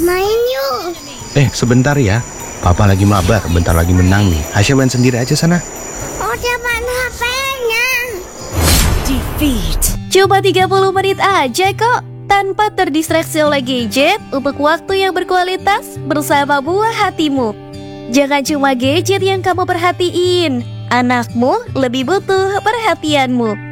Main yuk. Sebentar ya. Papa lagi mabar, bentar lagi menang nih. Hasya main sendiri aja sana. Oh, dapat HP-nya. Defeat. Cuma 30 menit aja kok, tanpa terdistraksi oleh gadget untuk waktu yang berkualitas bersama buah hatimu. Jangan cuma gadget yang kamu perhatiin, anakmu lebih butuh perhatianmu.